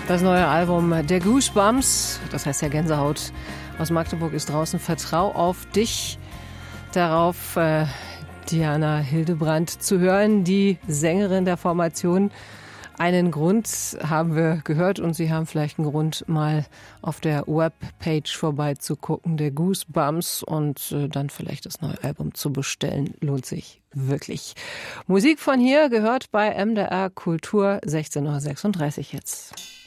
Das neue Album der Goosebumps, das heißt ja Gänsehaut, aus Magdeburg ist draußen. Vertrau auf dich. Darauf Diana Hildebrandt zu hören, die Sängerin der Formation. Einen Grund haben wir gehört und Sie haben vielleicht einen Grund, mal auf der Webpage vorbeizugucken, der Goosebumps, und dann vielleicht das neue Album zu bestellen. Lohnt sich wirklich. Musik von hier gehört bei MDR Kultur, 16:36 Uhr jetzt.